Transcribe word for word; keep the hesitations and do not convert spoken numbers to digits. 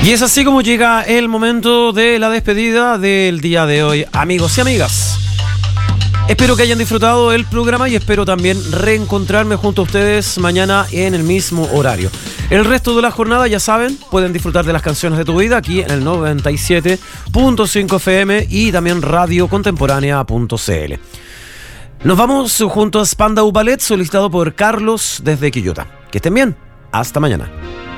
Y es así como llega el momento de la despedida del día de hoy, amigos y amigas. Espero que hayan disfrutado el programa y espero también reencontrarme junto a ustedes mañana en el mismo horario. El resto de la jornada, ya saben, pueden disfrutar de las canciones de tu vida aquí en el noventa y siete punto cinco F M y también radio contemporánea punto c l. Nos vamos junto a Spandau Ballet, solicitado por Carlos desde Quillota. Que estén bien. Hasta mañana.